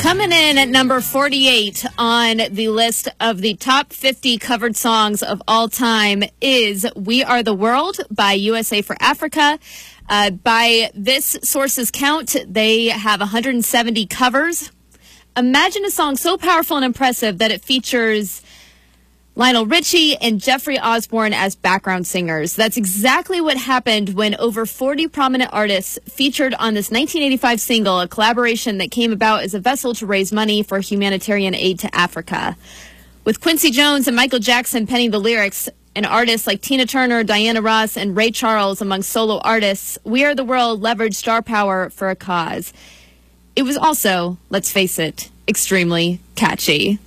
Coming in at number 48 on the list of the top 50 covered songs of all time is We Are the World by USA for Africa. By this source's count, they have 170 covers. Imagine a song so powerful and impressive that it features Lionel Richie and Jeffrey Osborne as background singers. That's exactly what happened when over 40 prominent artists featured on this 1985 single, a collaboration that came about as a vessel to raise money for humanitarian aid to Africa. With Quincy Jones and Michael Jackson penning the lyrics, and artists like Tina Turner, Diana Ross, and Ray Charles among solo artists, We Are the World leveraged star power for a cause. It was also, let's face it, extremely catchy.